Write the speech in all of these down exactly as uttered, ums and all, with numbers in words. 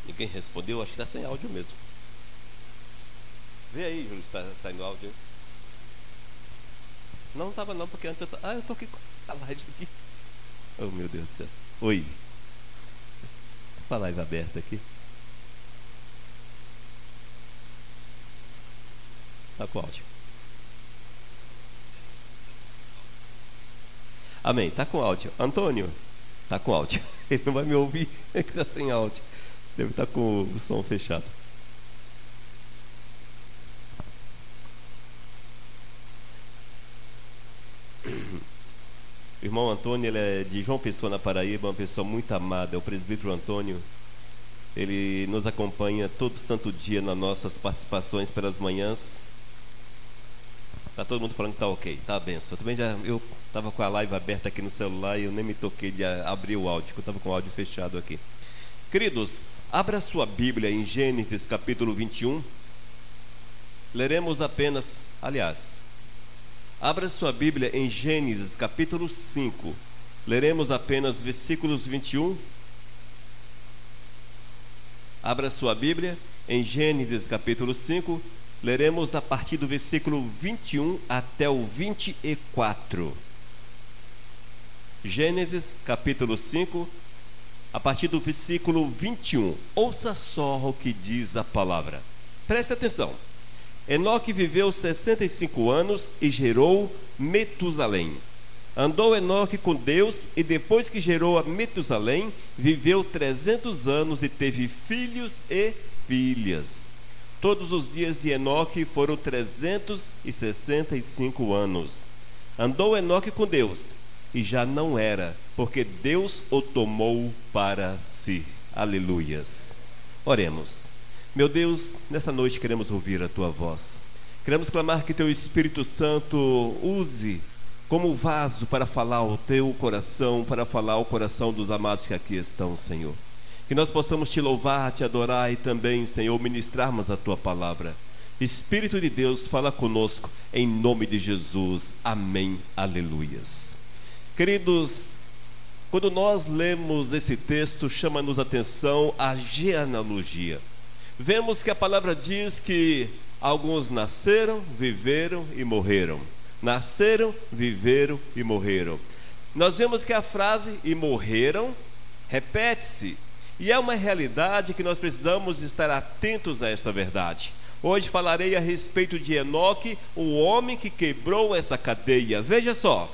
Ninguém respondeu, acho que está sem áudio mesmo. Vê aí, Júlio, se está saindo áudio. Não estava não, porque antes eu estava... Ah, eu estou aqui com a live aqui. Oh, meu Deus do céu. Oi. Estou com a live aberta aqui. Está com áudio. Amém, está com áudio. Antônio, está com áudio. Ele não vai me ouvir, ele está sem áudio. Deve estar com o som fechado. O irmão Antônio, ele é de João Pessoa, na Paraíba, uma pessoa muito amada. É o presbítero Antônio. Ele nos acompanha todo santo dia nas nossas participações pelas manhãs. Está todo mundo falando que está ok, está a benção. Eu também já, eu estava com a live aberta aqui no celular e eu nem me toquei de abrir o áudio, porque eu estava com o áudio fechado aqui. Queridos, abra sua Bíblia em Gênesis capítulo vinte e um. Leremos apenas, aliás, abra sua Bíblia em Gênesis capítulo cinco. Leremos apenas versículos vinte e um. Abra sua Bíblia em Gênesis capítulo cinco. Leremos a partir do versículo vinte e um até o vinte e quatro. Gênesis capítulo cinco, a partir do versículo vinte e um. Ouça só o que diz a palavra. Preste atenção. Enoque viveu sessenta e cinco anos e gerou Metusalém. Andou Enoque com Deus e depois que gerou a Metusalém, viveu trezentos anos e teve filhos e filhas. Todos os dias de Enoque foram trezentos e sessenta e cinco anos. Andou Enoque com Deus e já não era, porque Deus o tomou para si. Aleluias. Oremos. Meu Deus, nessa noite queremos ouvir a Tua voz. Queremos clamar que Teu Espírito Santo use como vaso para falar ao Teu coração, para falar ao coração dos amados que aqui estão, Senhor. Que nós possamos Te louvar, Te adorar e também, Senhor, ministrarmos a Tua palavra. Espírito de Deus, fala conosco, em nome de Jesus. Amém. Aleluias. Queridos, quando nós lemos esse texto, chama-nos a atenção a genealogia. Vemos que a palavra diz que alguns nasceram, viveram e morreram. Nasceram, viveram e morreram. Nós vemos que a frase "e morreram" repete-se. E é uma realidade que nós precisamos estar atentos a esta verdade. Hoje falarei a respeito de Enoque, o homem que quebrou essa cadeia. Veja só,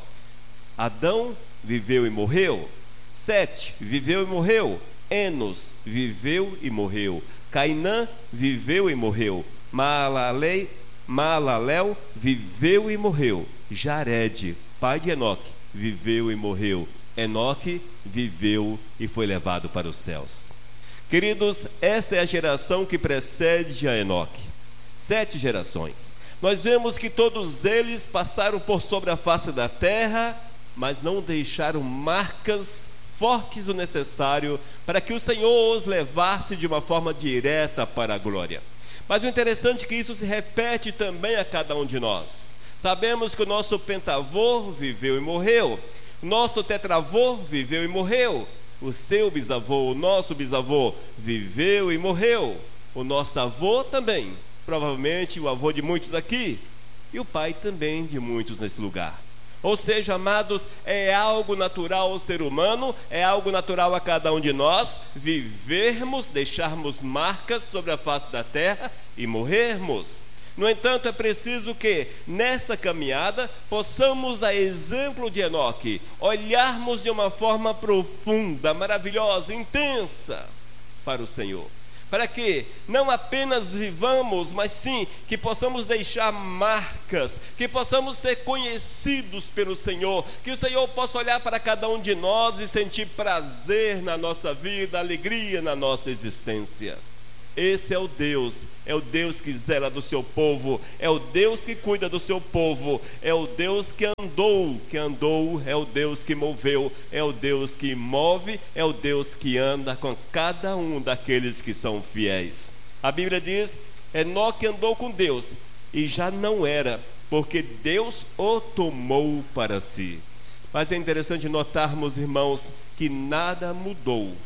Adão viveu e morreu, Sete viveu e morreu, Enos viveu e morreu, Cainã viveu e morreu, Maalalel, Maalalel viveu e morreu, Jared, pai de Enoque, viveu e morreu, Enoque viveu e foi levado para os céus. Queridos, esta é a geração que precede a Enoque. Sete gerações. Nós vemos que todos eles passaram por sobre a face da terra, mas não deixaram marcas fortes o necessário para que o Senhor os levasse de uma forma direta para a glória. Mas o interessante é que isso se repete também a cada um de nós. Sabemos que o nosso pentavô viveu e morreu, nosso tetravô viveu e morreu, o seu bisavô, o nosso bisavô viveu e morreu, o nosso avô também, provavelmente o avô de muitos aqui, e o pai também de muitos nesse lugar. Ou seja, amados, é algo natural ao ser humano, é algo natural a cada um de nós vivermos, deixarmos marcas sobre a face da terra e morrermos. No entanto, é preciso que, nesta caminhada, possamos, a exemplo de Enoque, olharmos de uma forma profunda, maravilhosa, intensa para o Senhor. Para que não apenas vivamos, mas sim que possamos deixar marcas, que possamos ser conhecidos pelo Senhor, que o Senhor possa olhar para cada um de nós e sentir prazer na nossa vida, alegria na nossa existência. Esse é o Deus, é o Deus que zela do seu povo, é o Deus que cuida do seu povo, é o Deus que andou, que andou, é o Deus que moveu, é o Deus que move, é o Deus que anda com cada um daqueles que são fiéis. A Bíblia diz, Enoque andou com Deus e já não era, porque Deus o tomou para si. Mas é interessante notarmos, irmãos, que nada mudou.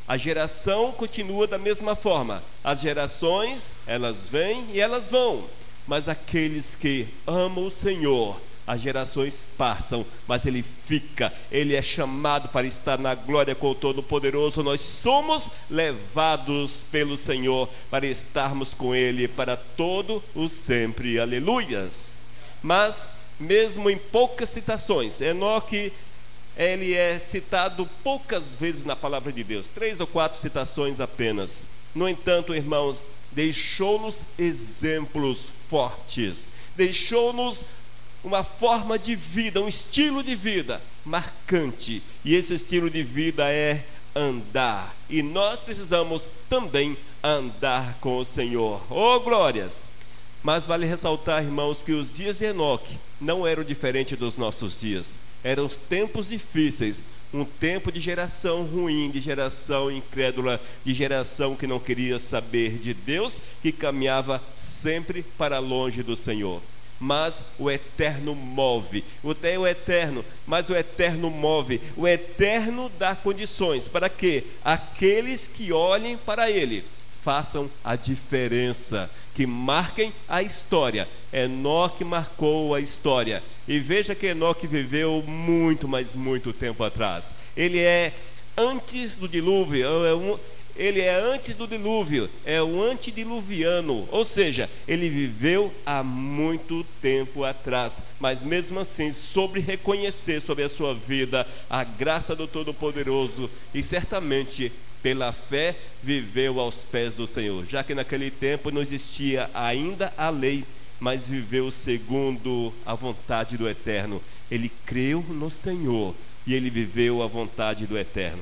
A geração continua da mesma forma. As gerações, elas vêm e elas vão. Mas aqueles que amam o Senhor, as gerações passam, mas Ele fica. Ele é chamado para estar na glória com o Todo-Poderoso. Nós somos levados pelo Senhor para estarmos com Ele para todo o sempre. Aleluias! Mas, mesmo em poucas citações, Enoque, ele é citado poucas vezes na palavra de Deus. Três ou quatro citações apenas. No entanto, irmãos, deixou-nos exemplos fortes. Deixou-nos uma forma de vida, um estilo de vida marcante. E esse estilo de vida é andar. E nós precisamos também andar com o Senhor. Oh, glórias! Mas vale ressaltar, irmãos, que os dias de Enoque não eram diferentes dos nossos dias. Eram os tempos difíceis, um tempo de geração ruim, de geração incrédula, de geração que não queria saber de Deus, que caminhava sempre para longe do Senhor. Mas o Eterno move, o é o Eterno, mas o Eterno move, o Eterno dá condições para que aqueles que olhem para Ele façam a diferença, que marquem a história. Enoque marcou a história. E veja que Enoque viveu muito, mas muito tempo atrás. Ele é antes do dilúvio, é um, ele é antes do dilúvio, é um antediluviano, ou seja, ele viveu há muito tempo atrás, mas mesmo assim soube reconhecer sobre a sua vida a graça do Todo-Poderoso e certamente pela fé viveu aos pés do Senhor, já que naquele tempo não existia ainda a lei, mas viveu segundo a vontade do Eterno. Ele creu no Senhor e ele viveu a vontade do Eterno.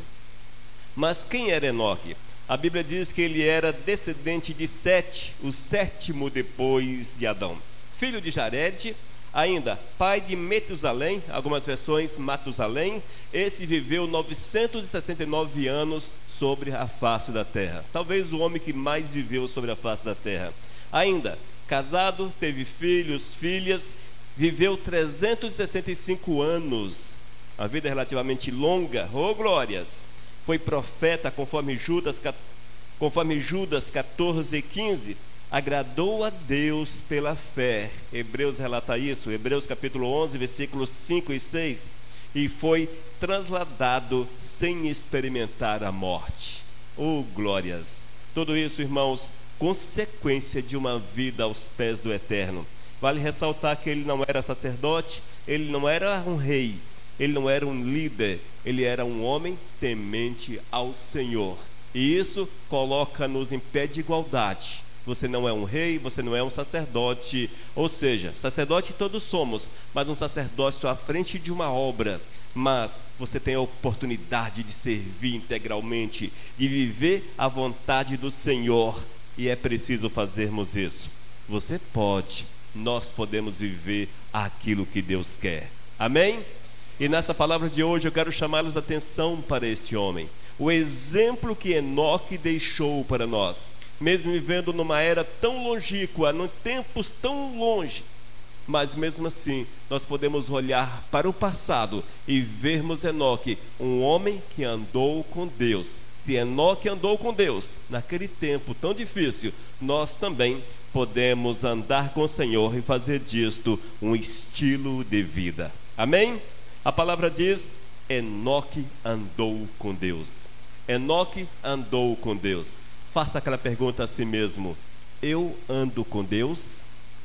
Mas quem era Enoque? A Bíblia diz que ele era descendente de Sete, o sétimo depois de Adão, filho de Jared, ainda pai de Metusalém, algumas versões Matusalém. Esse viveu novecentos e sessenta e nove anos sobre a face da terra, talvez o homem que mais viveu sobre a face da terra. Ainda casado, teve filhos, filhas, viveu trezentos e sessenta e cinco anos, uma vida relativamente longa. Oh, glórias! Foi profeta conforme Judas, conforme Judas catorze, quinze, agradou a Deus pela fé. Hebreus relata isso, Hebreus capítulo onze, versículos cinco e seis, e foi trasladado sem experimentar a morte. Oh, glórias! Tudo isso, irmãos, consequência de uma vida aos pés do Eterno. Vale ressaltar que ele não era sacerdote, ele não era um rei, ele não era um líder, ele era um homem temente ao Senhor. E isso coloca-nos em pé de igualdade. Você não é um rei, você não é um sacerdote, ou seja, sacerdote todos somos, mas um sacerdócio à frente de uma obra. Mas você tem a oportunidade de servir integralmente, de viver a vontade do Senhor, e é preciso fazermos isso. Você pode, nós podemos viver aquilo que Deus quer. Amém? E nessa palavra de hoje eu quero chamá-los a atenção para este homem, o exemplo que Enoque deixou para nós, mesmo vivendo numa era tão longínqua, em tempos tão longe, mas mesmo assim nós podemos olhar para o passado e vermos Enoque, um homem que andou com Deus. Se Enoque andou com Deus naquele tempo tão difícil, nós também podemos andar com o Senhor e fazer disto um estilo de vida. Amém? A palavra diz: Enoque andou com Deus. Enoque andou com Deus. Faça aquela pergunta a si mesmo: eu ando com Deus?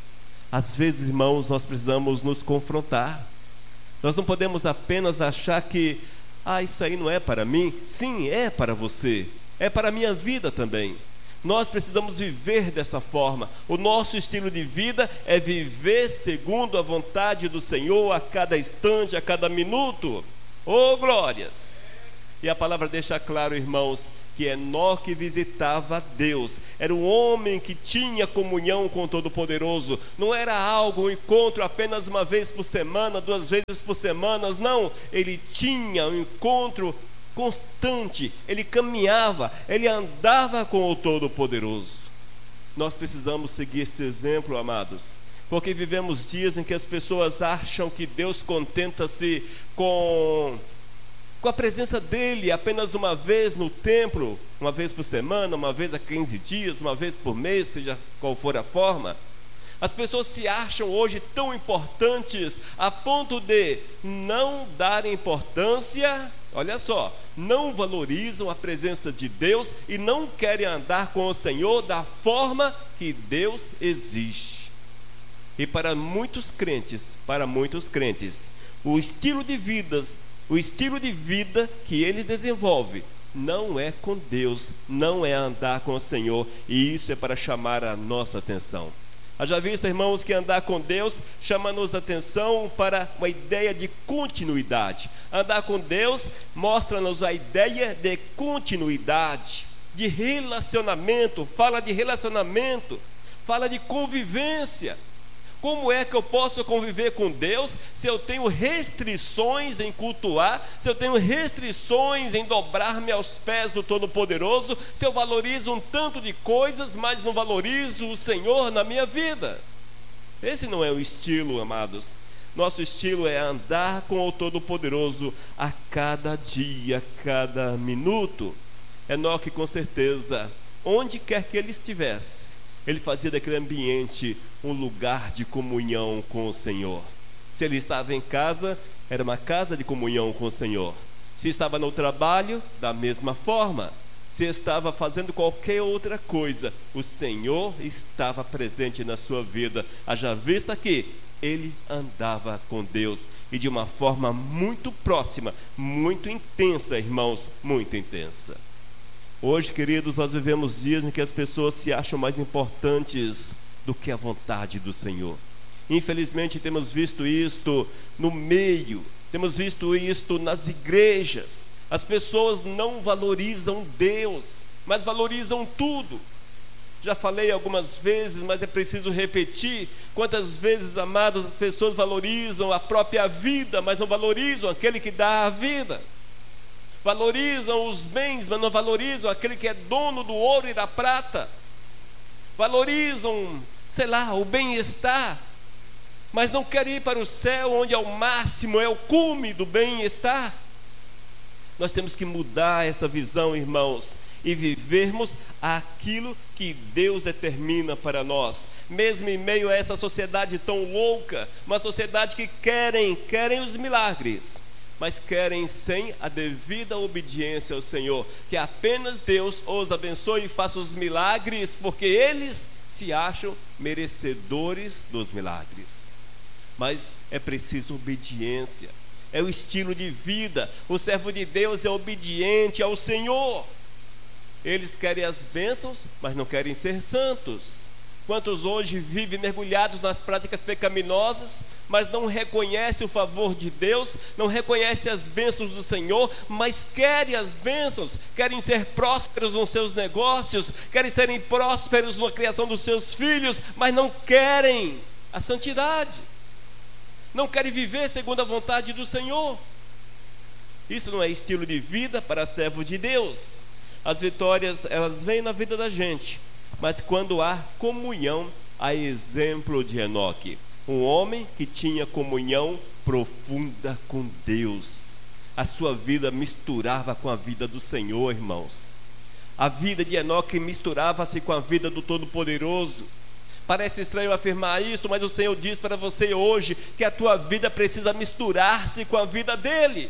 Às vezes, irmãos, nós precisamos nos confrontar. Nós não podemos apenas achar que ah, isso aí não é para mim. Sim, é para você, é para a minha vida também. Nós precisamos viver dessa forma. O nosso estilo de vida é viver segundo a vontade do Senhor a cada instante, a cada minuto. Oh, glórias! E a palavra deixa claro, irmãos, que Enoque visitava Deus. Era um homem que tinha comunhão com o Todo-Poderoso. Não era algo, um encontro apenas uma vez por semana, duas vezes por semana. Não, ele tinha um encontro constante. Ele caminhava, ele andava com o Todo-Poderoso. Nós precisamos seguir esse exemplo, amados, porque vivemos dias em que as pessoas acham que Deus contenta-se com com a presença dele apenas uma vez no templo, uma vez por semana, uma vez a quinze dias, uma vez por mês, seja qual for a forma. As pessoas se acham hoje tão importantes a ponto de não darem importância, olha só, não valorizam a presença de Deus e não querem andar com o Senhor da forma que Deus exige. E para muitos crentes, para muitos crentes, o estilo de vida, o estilo de vida que eles desenvolvem não é com Deus, não é andar com o Senhor, e isso é para chamar a nossa atenção. Haja vista, irmãos, que andar com Deus chama-nos a atenção para uma ideia de continuidade. Andar com Deus mostra-nos a ideia de continuidade, de relacionamento, fala de relacionamento, fala de convivência. Como é que eu posso conviver com Deus se eu tenho restrições em cultuar, se eu tenho restrições em dobrar-me aos pés do Todo-Poderoso, se eu valorizo um tanto de coisas, mas não valorizo o Senhor na minha vida? Esse não é o estilo, amados. Nosso estilo é andar com o Todo-Poderoso a cada dia, a cada minuto. Enoque, com certeza, onde quer que ele estivesse, ele fazia daquele ambiente um lugar de comunhão com o Senhor. Se ele estava em casa, era uma casa de comunhão com o Senhor. Se estava no trabalho, da mesma forma. Se estava fazendo qualquer outra coisa, o Senhor estava presente na sua vida. Haja vista que ele andava com Deus, e de uma forma muito próxima, muito intensa, irmãos, muito intensa. Hoje, queridos, nós vivemos dias em que as pessoas se acham mais importantes do que a vontade do Senhor. Infelizmente, temos visto isto no meio, temos visto isto nas igrejas. As pessoas não valorizam Deus, mas valorizam tudo. Já falei algumas vezes, mas é preciso repetir. Quantas vezes, amados, as pessoas valorizam a própria vida, mas não valorizam aquele que dá a vida. Valorizam os bens, mas não valorizam aquele que é dono do ouro e da prata. Valorizam, sei lá, o bem-estar, mas não querem ir para o céu, onde é o máximo, é o cume do bem-estar. Nós temos que mudar essa visão, irmãos, e vivermos aquilo que Deus determina para nós, mesmo em meio a essa sociedade tão louca, uma sociedade que querem, querem os milagres, mas querem sem a devida obediência ao Senhor, que apenas Deus os abençoe e faça os milagres, porque eles se acham merecedores dos milagres. Mas é preciso obediência, é o estilo de vida. O servo de Deus é obediente ao Senhor. Eles querem as bênçãos, mas não querem ser santos. Quantos hoje vivem mergulhados nas práticas pecaminosas, mas não reconhecem o favor de Deus, não reconhecem as bênçãos do Senhor, mas querem as bênçãos, querem ser prósperos nos seus negócios, querem serem prósperos na criação dos seus filhos, mas não querem a santidade, não querem viver segundo a vontade do Senhor. Isso não é estilo de vida para servo de Deus. As vitórias, elas vêm na vida da gente, mas quando há comunhão, há exemplo de Enoque, um homem que tinha comunhão profunda com Deus. A sua vida misturava com a vida do Senhor, irmãos. A vida de Enoque misturava-se com a vida do Todo-Poderoso. Parece estranho afirmar isso, mas o Senhor diz para você hoje que a tua vida precisa misturar-se com a vida dele.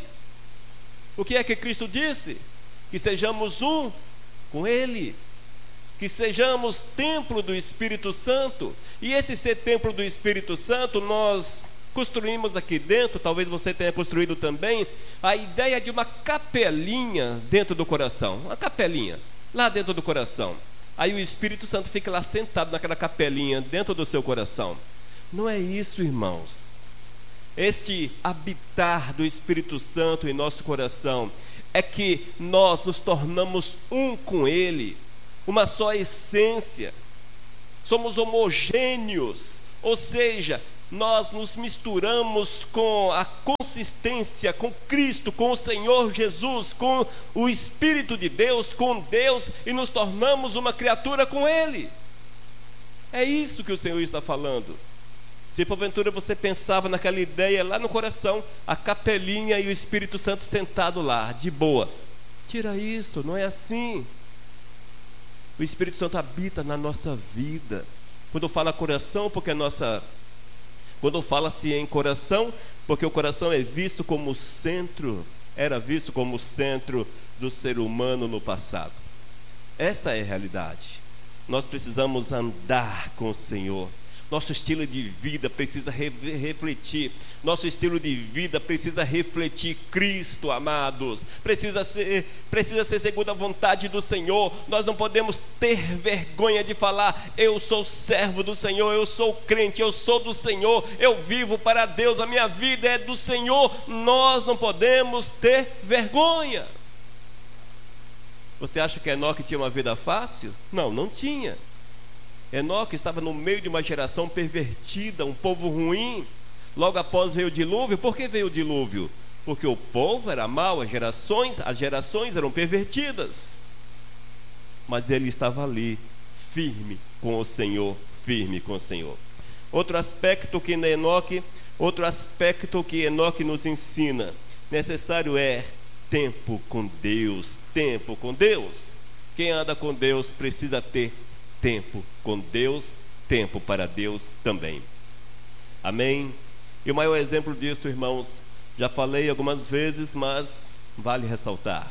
O que é que Cristo disse? Que sejamos um com Ele, que sejamos templo do Espírito Santo. E esse ser templo do Espírito Santo, nós construímos aqui dentro, talvez você tenha construído também, a ideia de uma capelinha dentro do coração, uma capelinha lá dentro do coração. Aí o Espírito Santo fica lá sentado naquela capelinha dentro do seu coração. Não é isso, irmãos. Este habitar do Espírito Santo em nosso coração é que nós nos tornamos um com Ele, uma só essência, somos homogêneos, ou seja, nós nos misturamos com a consistência, com Cristo, com o Senhor Jesus, com o Espírito de Deus, com Deus, e nos tornamos uma criatura com Ele. É isso que o Senhor está falando. Se porventura você pensava naquela ideia lá no coração, a capelinha e o Espírito Santo sentado lá, de boa. Tira isto, não é assim. O Espírito Santo habita na nossa vida. Quando fala coração, porque a nossa... Quando fala-se em coração, porque o coração é visto como o centro, era visto como o centro do ser humano no passado. Esta é a realidade. Nós precisamos andar com o Senhor. Nosso estilo de vida precisa re- refletir. Nosso estilo de vida precisa refletir Cristo, amados. Precisa ser, precisa ser segundo a vontade do Senhor. Nós não podemos ter vergonha de falar: eu sou servo do Senhor, eu sou crente, eu sou do Senhor, eu vivo para Deus, a minha vida é do Senhor. Nós não podemos ter vergonha. Você acha que Enoque tinha uma vida fácil? Não, não tinha. Enoque estava no meio de uma geração pervertida, um povo ruim. Logo após veio o dilúvio. Por que veio o dilúvio? Porque o povo era mau, as gerações, as gerações eram pervertidas. Mas ele estava ali, firme com o Senhor, firme com o Senhor. Outro aspecto que Enoque, outro aspecto que Enoque nos ensina, necessário é tempo com Deus, tempo com Deus. Quem anda com Deus precisa ter tempo com Deus, tempo para Deus também. Amém? E o maior exemplo disso, irmãos, já falei algumas vezes, mas vale ressaltar.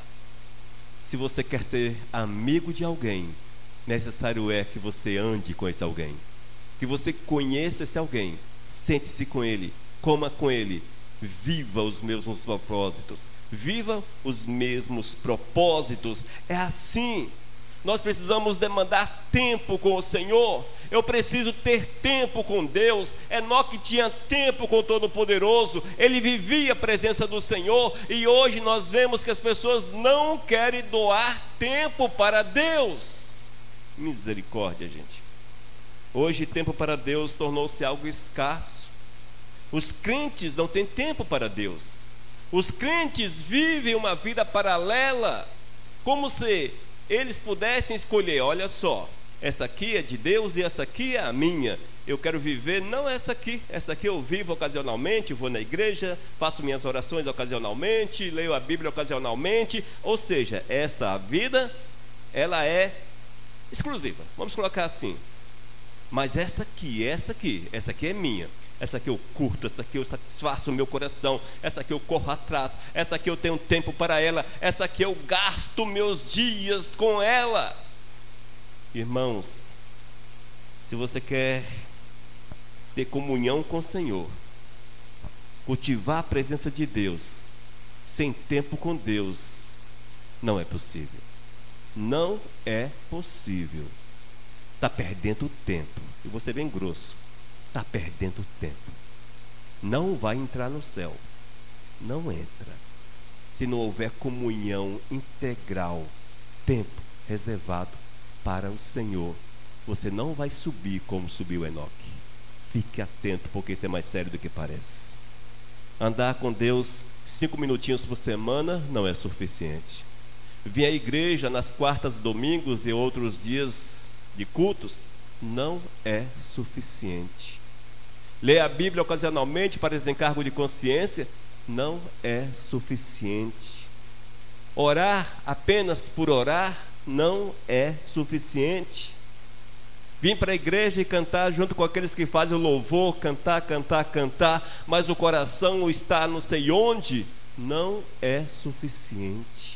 Se você quer ser amigo de alguém, necessário é que você ande com esse alguém, que você conheça esse alguém, sente-se com ele, coma com ele, viva os mesmos propósitos, viva os mesmos propósitos. É assim. Nós precisamos demandar tempo com o Senhor. Eu preciso ter tempo com Deus. Enoque tinha tempo com o Todo-Poderoso. Ele vivia a presença do Senhor. E hoje nós vemos que as pessoas não querem doar tempo para Deus. Misericórdia, gente. Hoje tempo para Deus tornou-se algo escasso. Os crentes não têm tempo para Deus. Os crentes vivem uma vida paralela, como se eles pudessem escolher: olha só, essa aqui é de Deus e essa aqui é a minha. Eu quero viver, não essa aqui, essa aqui eu vivo ocasionalmente, vou na igreja, faço minhas orações ocasionalmente, leio a Bíblia ocasionalmente. Ou seja, esta vida, ela é exclusiva, vamos colocar assim. Mas essa aqui, essa aqui, essa aqui é minha. Essa aqui eu curto, essa aqui eu satisfaço o meu coração, essa aqui eu corro atrás, essa aqui eu tenho tempo para ela, essa aqui eu gasto meus dias com ela. Irmãos, se você quer ter comunhão com o Senhor, cultivar a presença de Deus, sem tempo com Deus, não é possível. Não é possível. Está perdendo tempo. E vou ser bem grosso. Está perdendo tempo. Não vai entrar no céu. Não entra. Se não houver comunhão integral, tempo reservado para o Senhor, você não vai subir como subiu Enoque. Fique atento, porque isso é mais sério do que parece. Andar com Deus cinco minutinhos por semana não é suficiente. Vir à igreja nas quartas, domingos e outros dias de cultos não é suficiente. Ler a Bíblia ocasionalmente para desencargo de consciência não é suficiente. Orar apenas por orar não é suficiente. Vir para a igreja e cantar junto com aqueles que fazem o louvor, cantar, cantar, cantar, mas o coração está não sei onde, não é suficiente.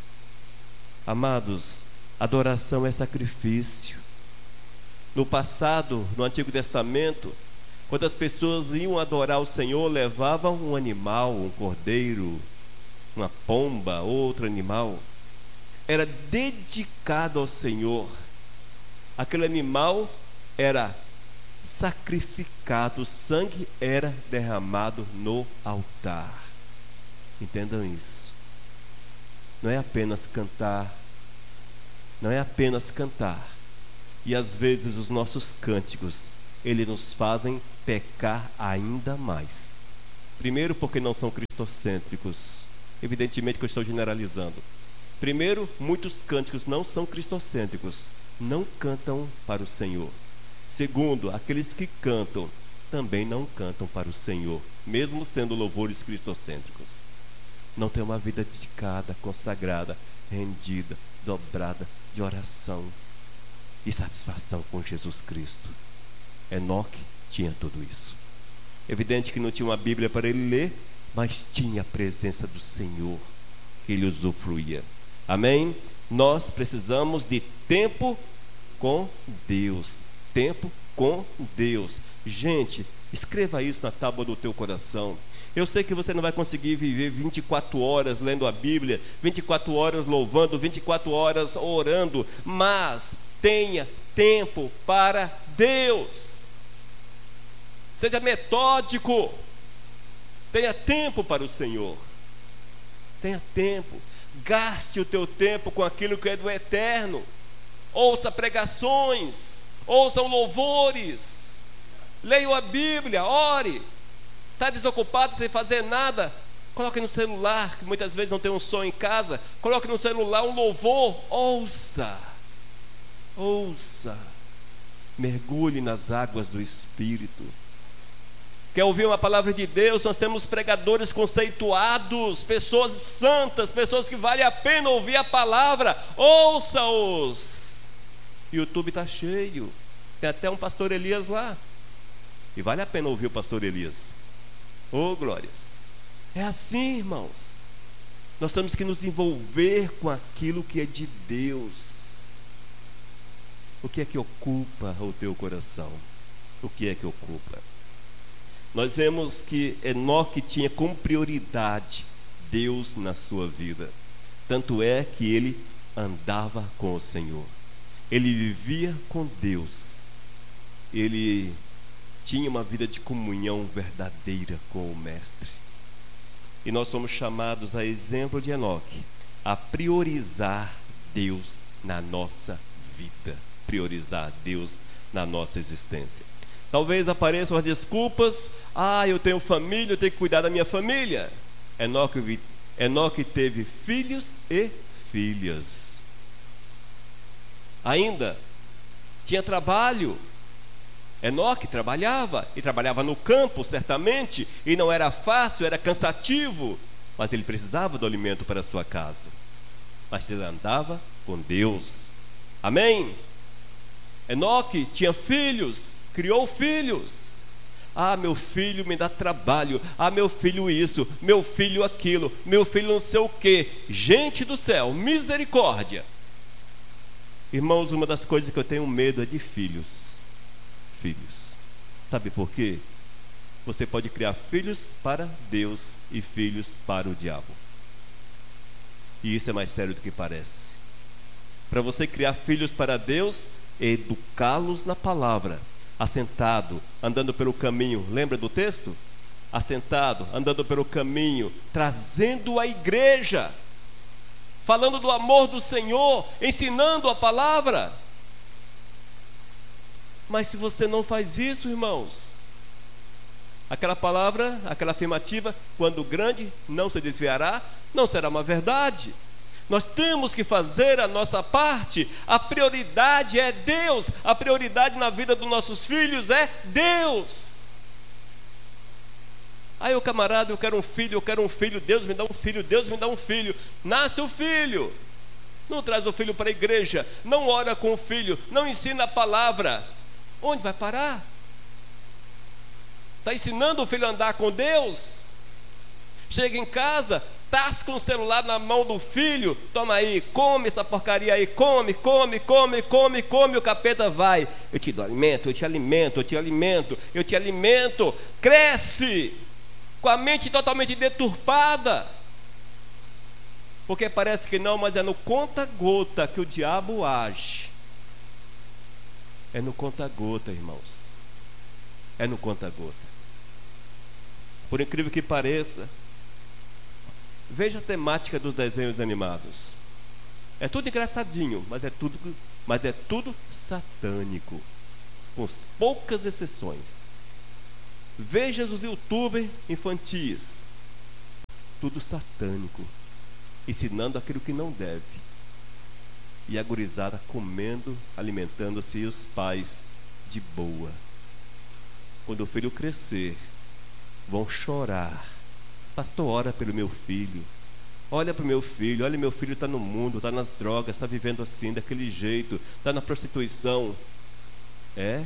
Amados, adoração é sacrifício. No passado, no Antigo Testamento, quando as pessoas iam adorar o Senhor, levavam um animal, um cordeiro, uma pomba, outro animal. Era dedicado ao Senhor. Aquele animal era sacrificado, o sangue era derramado no altar. Entendam isso. Não é apenas cantar, não é apenas cantar. E às vezes os nossos cânticos, eles nos fazem pecar ainda mais. Primeiro, porque não são cristocêntricos. Evidentemente que eu estou generalizando. Primeiro, muitos cânticos não são cristocêntricos, não cantam para o Senhor. Segundo, aqueles que cantam também não cantam para o Senhor, mesmo sendo louvores cristocêntricos. Não tem uma vida dedicada, consagrada, rendida, dobrada de oração e satisfação com Jesus Cristo. Enoque tinha tudo isso. Evidente que não tinha uma Bíblia para ele ler, mas tinha a presença do Senhor que ele usufruía. Amém? Nós precisamos de tempo com Deus. Tempo com Deus. Gente, escreva isso na tábua do teu coração. Eu sei que você não vai conseguir viver vinte e quatro horas lendo a Bíblia, vinte e quatro horas louvando, vinte e quatro horas orando, mas tenha tempo para Deus. Seja metódico. Tenha tempo para o Senhor. Tenha tempo. Gaste o teu tempo com aquilo que é do eterno. Ouça pregações, ouçam louvores, leia a Bíblia, ore. Está desocupado sem fazer nada? Coloque no celular, que muitas vezes não tem um som em casa. Coloque no celular um louvor. Ouça. Ouça. Mergulhe nas águas do Espírito. Quer ouvir uma palavra de Deus? Nós temos pregadores conceituados, pessoas santas, pessoas que vale a pena ouvir a palavra. Ouça-os. YouTube está cheio. Tem até um pastor Elias lá. E vale a pena ouvir o pastor Elias. Oh, glórias. É assim, irmãos. Nós temos que nos envolver com aquilo que é de Deus. O que é que ocupa o teu coração? O que é que ocupa? Nós vemos que Enoque tinha como prioridade Deus na sua vida. Tanto é que ele andava com o Senhor. Ele vivia com Deus. Ele tinha uma vida de comunhão verdadeira com o Mestre. E nós somos chamados, a exemplo de Enoque, a priorizar Deus na nossa vida. Priorizar Deus na nossa existência. Talvez apareçam as desculpas. Ah, eu tenho família, eu tenho que cuidar da minha família. Enoque, Enoque teve filhos e filhas. Ainda tinha trabalho. Enoque trabalhava, e trabalhava no campo, certamente, e não era fácil, era cansativo, mas ele precisava do alimento para a sua casa. Mas ele andava com Deus. Amém? Enoque tinha filhos, criou filhos. Ah, meu filho me dá trabalho. Ah, meu filho isso, meu filho aquilo, meu filho não sei o que. Gente do céu, misericórdia. Irmãos, uma das coisas que eu tenho medo é de filhos. Filhos. Sabe por quê? Você pode criar filhos para Deus e filhos para o diabo. E isso é mais sério do que parece. Para você criar filhos para Deus, educá-los na palavra. Assentado, andando pelo caminho. Lembra do texto? Assentado, andando pelo caminho, trazendo a igreja, falando do amor do Senhor, ensinando a palavra. Mas se você não faz isso, irmãos, aquela palavra, aquela afirmativa, quando grande não se desviará, não será uma verdade. Nós temos que fazer a nossa parte. A prioridade é Deus. A prioridade na vida dos nossos filhos é Deus. Aí o camarada, eu quero um filho, eu quero um filho, Deus me dá um filho, Deus me dá um filho. Nasce o filho, não traz o filho para a igreja, não ora com o filho, não ensina a palavra. Onde vai parar? Está ensinando o filho a andar com Deus? Chega em casa, tasca um celular na mão do filho, toma aí, come essa porcaria aí, come, come, come, come, come, o capeta vai. Eu te dou alimento, eu te alimento, eu te alimento, eu te alimento. Cresce com a mente totalmente deturpada, porque parece que não, mas é no conta-gota que o diabo age. É no conta-gota, irmãos. É no conta-gota. Por incrível que pareça, veja a temática dos desenhos animados. É tudo engraçadinho, mas é tudo, mas é tudo satânico, com poucas exceções. Veja os youtubers infantis, tudo satânico, ensinando aquilo que não deve. E a gurizada comendo, alimentando-se, e os pais de boa. quando o filho crescer, vão chorar. Pastor, ora pelo meu filho. Olha para o meu filho, olha, meu filho está no mundo, está nas drogas, está vivendo assim, daquele jeito, está na prostituição. É?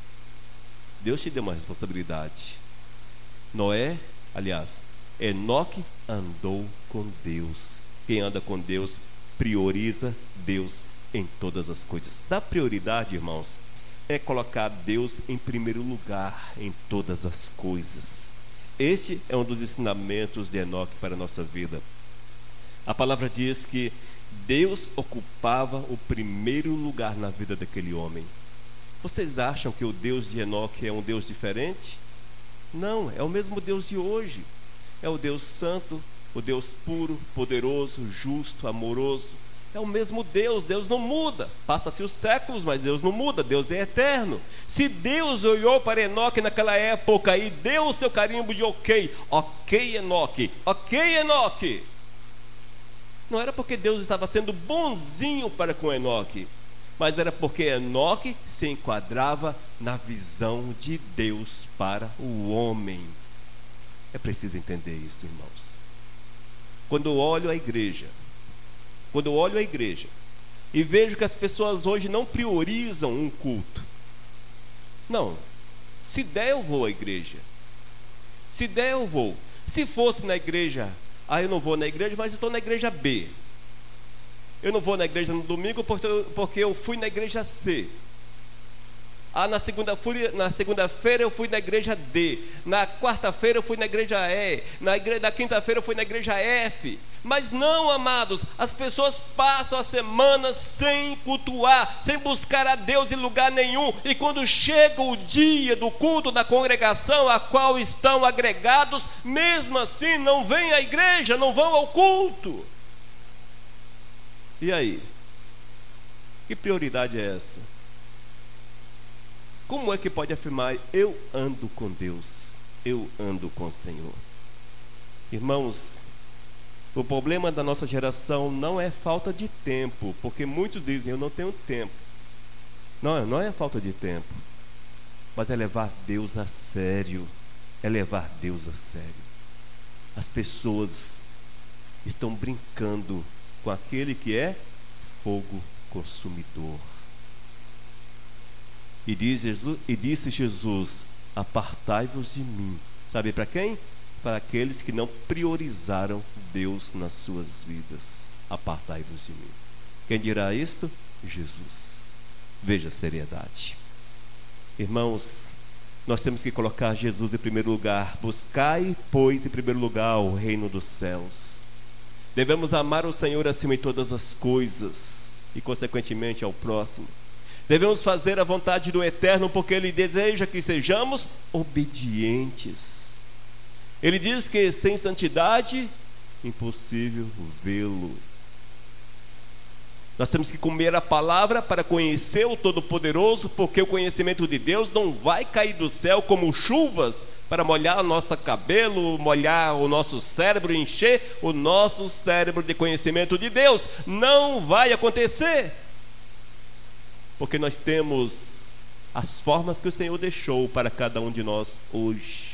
Deus te deu uma responsabilidade. Noé, aliás, Enoque andou com Deus. Quem anda com Deus prioriza Deus em todas as coisas. Dar prioridade, irmãos, é colocar Deus em primeiro lugar em todas as coisas. Este é um dos ensinamentos de Enoque para a nossa vida. A palavra diz que Deus ocupava o primeiro lugar na vida daquele homem. Vocês acham que o Deus de Enoque é um Deus diferente? Não, é o mesmo Deus de hoje. É o Deus santo, o Deus puro, poderoso, justo, amoroso. É o mesmo Deus, Deus não muda. Passa-se os séculos, mas Deus não muda, Deus é eterno. Se Deus olhou para Enoque naquela época e deu o seu carimbo de ok, ok Enoque, ok Enoque, não era porque Deus estava sendo bonzinho para com Enoque, mas era porque Enoque se enquadrava na visão de Deus para o homem. É preciso entender isso, irmãos. Quando eu olho a igreja, quando eu olho a igreja e vejo que as pessoas hoje não priorizam um culto. Não, se der eu vou à igreja, se der eu vou. Se fosse na igreja, ah, eu não vou na igreja, mas eu estou na igreja B. Eu não vou na igreja no domingo porque eu, porque eu fui na igreja C. Ah, na segunda-feira na segunda-feira eu fui na igreja D. Na quarta-feira eu fui na igreja E. Na, igre... na quinta-feira eu fui na igreja F. Mas não, amados, as pessoas passam a semana sem cultuar, sem buscar a Deus em lugar nenhum. E quando chega o dia do culto da congregação a qual estão agregados, mesmo assim não vêm à igreja, não vão ao culto. E aí? Que prioridade é essa? Como é que pode afirmar, eu ando com Deus, eu ando com o Senhor? Irmãos, o problema da nossa geração não é falta de tempo, porque muitos dizem, eu não tenho tempo. Não, não é falta de tempo, mas é levar Deus a sério, é levar Deus a sério. As pessoas estão brincando com aquele que é fogo consumidor. E, diz Jesus, e disse Jesus, apartai-vos de mim. Sabe para quem? Para aqueles que não priorizaram Deus nas suas vidas. Apartai-vos de mim. Quem dirá isto? Jesus. Veja a seriedade. Irmãos, nós temos que colocar Jesus em primeiro lugar. Buscai, pois, em primeiro lugar o reino dos céus. Devemos amar o Senhor acima de todas as coisas e, consequentemente, ao próximo. Devemos fazer a vontade do Eterno, porque Ele deseja que sejamos obedientes. Ele diz que sem santidade, impossível vê-lo. Nós temos que comer a palavra para conhecer o Todo-Poderoso, porque o conhecimento de Deus não vai cair do céu como chuvas para molhar o nosso cabelo, molhar o nosso cérebro, encher o nosso cérebro de conhecimento de Deus. Não vai acontecer. Porque nós temos as formas que o Senhor deixou para cada um de nós hoje.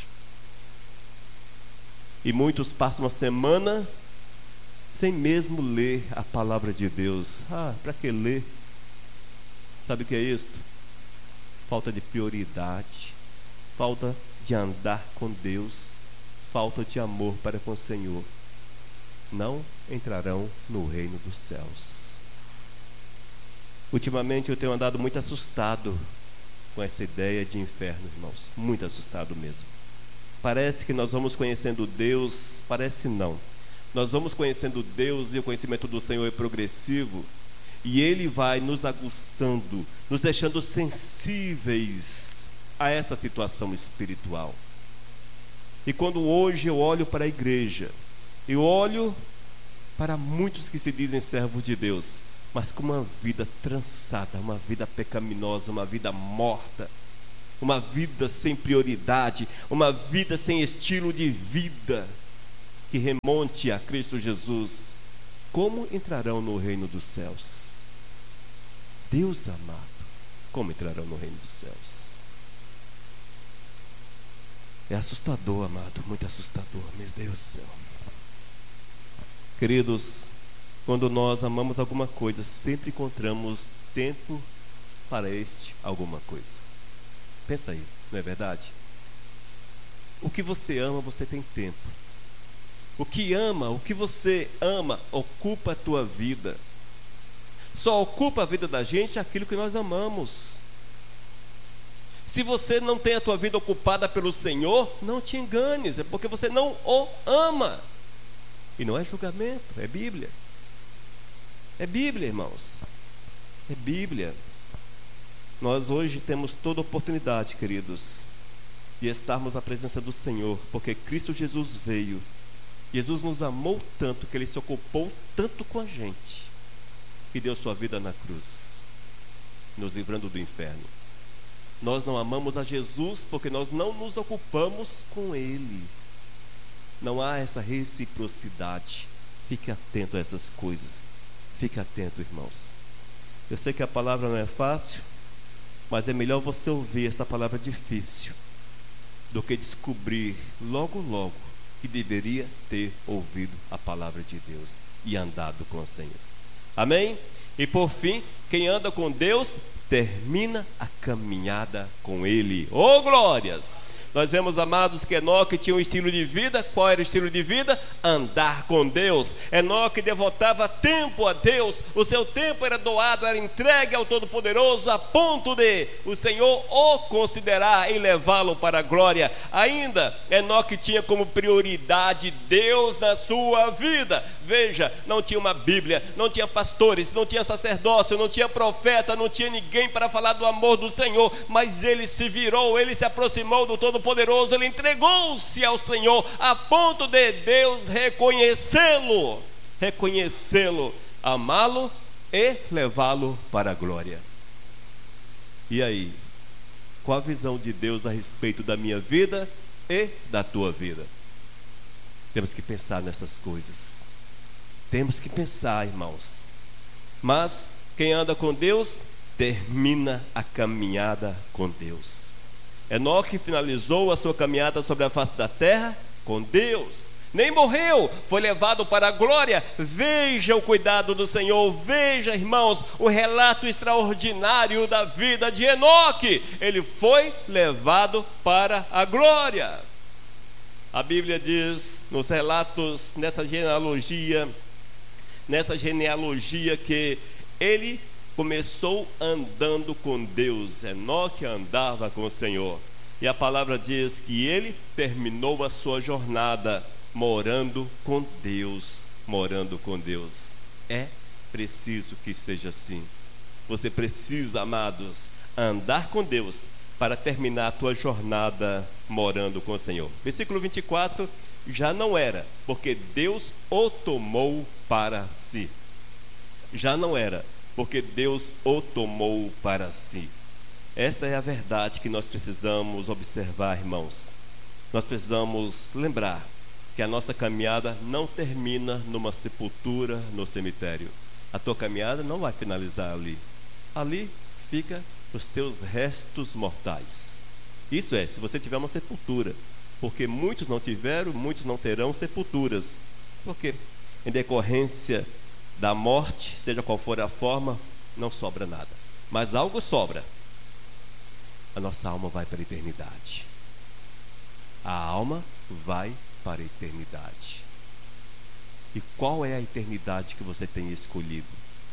E muitos passam uma semana sem mesmo ler a palavra de Deus. Ah, para que ler? Sabe o que é isto? Falta de prioridade, falta de andar com Deus, falta de amor para com o Senhor. Não entrarão no reino dos céus. Ultimamente eu tenho andado muito assustado com essa ideia de inferno, irmãos. Muito assustado mesmo. Parece que nós vamos conhecendo Deus, parece não. Nós vamos conhecendo Deus e o conhecimento do Senhor é progressivo. E Ele vai nos aguçando, nos deixando sensíveis a essa situação espiritual. E quando hoje eu olho para a igreja, eu olho para muitos que se dizem servos de Deus, mas com uma vida trançada, uma vida pecaminosa, uma vida morta, uma vida sem prioridade, uma vida sem estilo de vida que remonte a Cristo Jesus. Como entrarão no reino dos céus? Deus amado, como entrarão no reino dos céus? É assustador, amado, muito assustador, meu Deus do céu. Queridos, quando nós amamos alguma coisa, sempre encontramos tempo para este alguma coisa. Pensa aí, não é verdade? O que você ama, você tem tempo. O que ama, o que você ama, ocupa a tua vida. Só ocupa a vida da gente aquilo que nós amamos. Se você não tem a tua vida ocupada pelo Senhor, não te enganes, é porque você não o ama. E não é julgamento, é Bíblia. É Bíblia, irmãos. É Bíblia. Nós hoje temos toda a oportunidade, queridos, de estarmos na presença do Senhor, porque Cristo Jesus veio. Jesus nos amou tanto que Ele se ocupou tanto com a gente, que deu sua vida na cruz, nos livrando do inferno. Nós não amamos a Jesus porque nós não nos ocupamos com Ele. Não há essa reciprocidade. Fique atento a essas coisas. Fique atento, irmãos. Eu sei que a palavra não é fácil, mas é melhor você ouvir esta palavra difícil do que descobrir logo, logo que deveria ter ouvido a palavra de Deus e andado com o Senhor. Amém? E por fim, quem anda com Deus termina a caminhada com Ele. Oh, glórias! Nós vemos, amados, que Enoque tinha um estilo de vida. Qual era o estilo de vida? Andar com Deus. Enoque devotava tempo a Deus. O seu tempo era doado, era entregue ao Todo-Poderoso, a ponto de o Senhor o considerar e levá-lo para a glória. Ainda, Enoque tinha como prioridade Deus na sua vida. Veja, não tinha uma Bíblia, não tinha pastores, não tinha sacerdócio, não tinha profeta, não tinha ninguém para falar do amor do Senhor, mas ele se virou, ele se aproximou do Todo-Poderoso, ele entregou-se ao Senhor, a ponto de Deus reconhecê-lo, reconhecê-lo, amá-lo e levá-lo para a glória. E aí, qual a visão de Deus a respeito da minha vida e da tua vida? Temos que pensar nessas coisas. Temos que pensar, irmãos. Mas quem anda com Deus termina a caminhada com Deus. Enoque finalizou a sua caminhada sobre a face da terra com Deus. Nem morreu, foi levado para a glória. Veja o cuidado do Senhor. Veja, irmãos, o relato extraordinário da vida de Enoque. Ele foi levado para a glória. A Bíblia diz nos relatos, nessa genealogia, nessa genealogia que ele começou andando com Deus. Enoque andava com o Senhor. E a palavra diz que ele terminou a sua jornada morando com Deus. Morando com Deus. É preciso que seja assim. Você precisa, amados, andar com Deus para terminar a tua jornada morando com o Senhor. Versículo vinte e quatro, já não era, porque Deus o tomou para si. Já não era, porque Deus o tomou para si. Esta é a verdade que nós precisamos observar, irmãos. Nós precisamos lembrar que a nossa caminhada não termina numa sepultura no cemitério. A tua caminhada não vai finalizar ali. Ali fica os teus restos mortais. Isso é, se você tiver uma sepultura. Porque muitos não tiveram, muitos não terão sepulturas. Porque em decorrência da morte, seja qual for a forma, não sobra nada. Mas algo sobra. A nossa alma vai para a eternidade. A alma vai para a eternidade. E qual é a eternidade que você tem escolhido?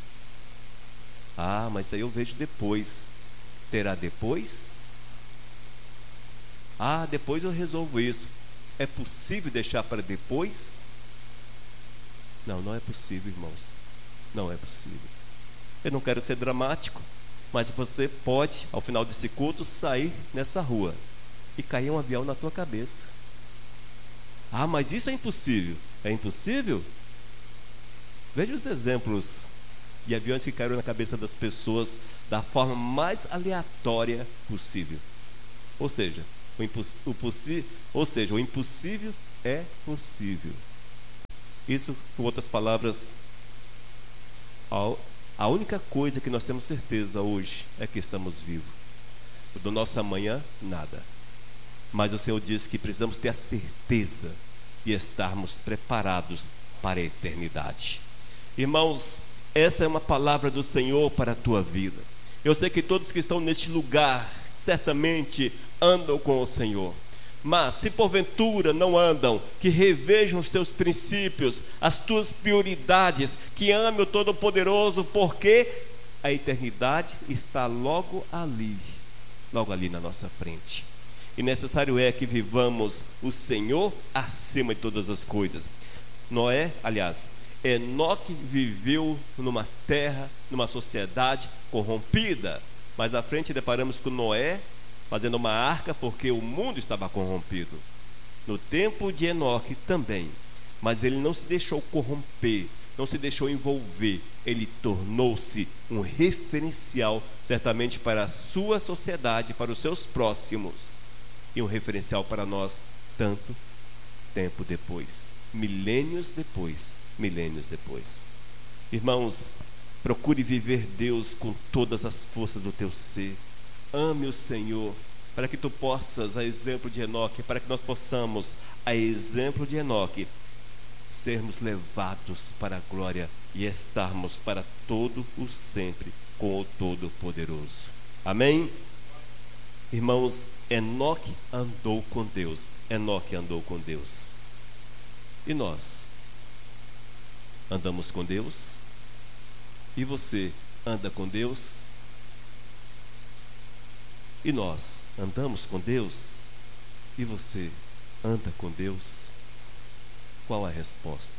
Ah, mas isso aí eu vejo depois. Terá depois? Ah, depois eu resolvo isso. É possível deixar para depois? Não, não é possível, irmãos. Não é possível. Eu não quero ser dramático, mas você pode, ao final desse culto, sair nessa rua e cair um avião na tua cabeça. Ah, mas isso é impossível. É impossível? Veja os exemplos de aviões que caíram na cabeça das pessoas da forma mais aleatória possível. Ou seja, o imposs- o possi- ou seja, o impossível é possível. Isso, com outras palavras, a, a única coisa que nós temos certeza hoje é que estamos vivos. Do nosso amanhã, nada. mas o Senhor diz que precisamos ter a certeza de estarmos preparados para a eternidade. Irmãos, essa é uma palavra do Senhor para a tua vida. Eu sei que todos que estão neste lugar certamente andam com o Senhor, mas se porventura não andam, que revejam os teus princípios, as tuas prioridades, que ame o Todo-Poderoso, porque a eternidade está logo ali, logo ali na nossa frente. E necessário é que vivamos o Senhor acima de todas as coisas. Noé, aliás, Enoque viveu numa terra, numa sociedade corrompida, mas à frente deparamos com Noé fazendo uma arca porque o mundo estava corrompido. No tempo de Enoque também, mas ele não se deixou corromper, não se deixou envolver, ele tornou-se um referencial certamente para a sua sociedade, para os seus próximos, e um referencial para nós tanto tempo depois, milênios depois, milênios depois. Irmãos, procure viver Deus com todas as forças do teu ser. Ame o Senhor, para que tu possas, a exemplo de Enoque, para que nós possamos, a exemplo de Enoque, sermos levados para a glória e estarmos para todo o sempre com o Todo-Poderoso. Amém? Irmãos, Enoque andou com Deus. Enoque andou com Deus. E nós? Andamos com Deus? E você anda com Deus? E nós andamos com Deus? E você anda com Deus? Qual a resposta?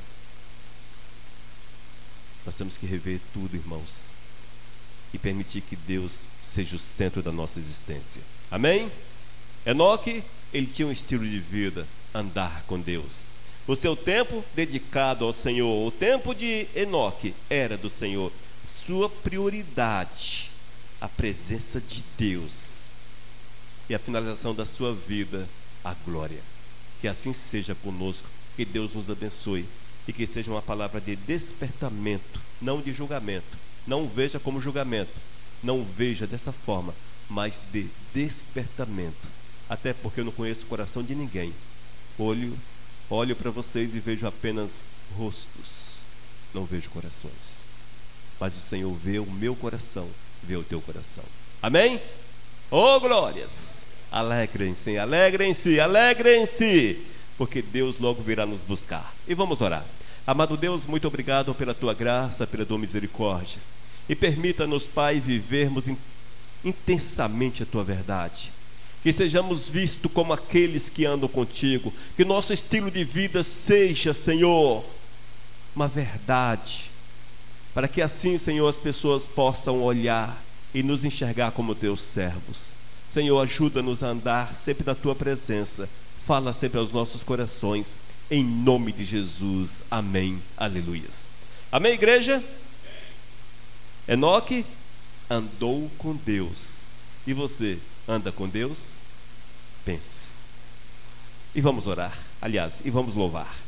Nós temos que rever tudo, irmãos, e permitir que Deus seja o centro da nossa existência. Amém? Enoque, ele tinha um estilo de vida, andar com Deus. O seu tempo dedicado ao Senhor, o tempo de Enoque era do Senhor. Sua prioridade, a presença de Deus. E a finalização da sua vida, a glória. Que assim seja conosco, que Deus nos abençoe e que seja uma palavra de despertamento, não de julgamento. Não veja como julgamento, não veja dessa forma, mas de despertamento. Até porque eu não conheço o coração de ninguém. Olho, olho para vocês e vejo apenas rostos, não vejo corações. Mas o Senhor vê o meu coração, vê o teu coração. Amém? Oh, glórias! Alegrem-se, alegrem-se, alegrem-se, porque Deus logo virá nos buscar. E vamos orar. Amado Deus, muito obrigado pela tua graça, pela tua misericórdia. E permita-nos, Pai, vivermos in, intensamente a tua verdade. Que sejamos vistos como aqueles que andam contigo. Que nosso estilo de vida seja, Senhor, uma verdade. Para que assim, Senhor, as pessoas possam olhar e nos enxergar como teus servos. Senhor, ajuda-nos a andar sempre na tua presença. Fala sempre aos nossos corações. Em nome de Jesus. Amém. Aleluias. Amém, igreja? Enoque andou com Deus. E você anda com Deus? Pense. E vamos orar. Aliás, e vamos louvar.